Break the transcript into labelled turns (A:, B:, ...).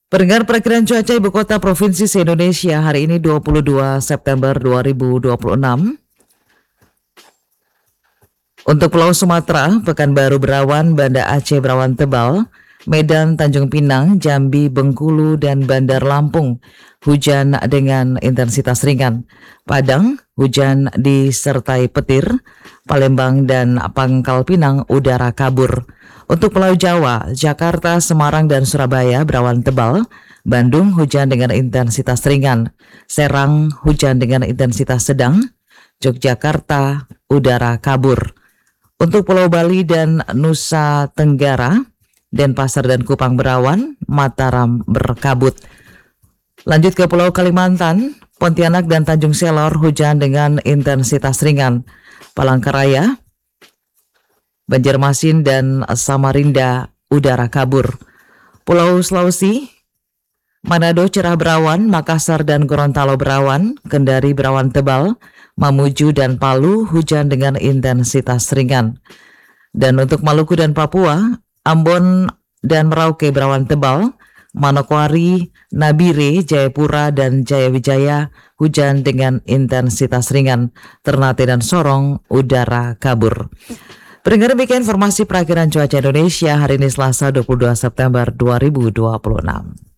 A: Pendengar perakiraan cuaca Ibu Kota Provinsi se-Indonesia hari ini 22 September 2026. Untuk Pulau Sumatera, Pekanbaru berawan, Banda Aceh berawan tebal, Medan, Tanjung Pinang, Jambi, Bengkulu, dan Bandar Lampung hujan dengan intensitas ringan. Padang, hujan disertai petir. Palembang dan Pangkal Pinang udara kabur. Untuk Pulau Jawa, Jakarta, Semarang, dan Surabaya berawan tebal. Bandung hujan dengan intensitas ringan. Serang hujan dengan intensitas sedang. Yogyakarta udara kabur. Untuk Pulau Bali dan Nusa Tenggara, Denpasar dan Kupang berawan, Mataram berkabut. Lanjut ke Pulau Kalimantan, Pontianak dan Tanjung Selor hujan dengan intensitas ringan. Palangkaraya, Banjarmasin dan Samarinda udara kabur. Pulau Sulawesi, Manado cerah berawan, Makassar dan Gorontalo berawan, Kendari berawan tebal, Mamuju dan Palu hujan dengan intensitas ringan. Dan untuk Maluku dan Papua, Ambon dan Merauke berawan tebal, Manokwari, Nabire, Jayapura dan Jayawijaya hujan dengan intensitas ringan. Ternate dan Sorong udara kabur. Pendengar, demikian informasi perakiraan cuaca Indonesia hari ini Selasa 22 September 2026.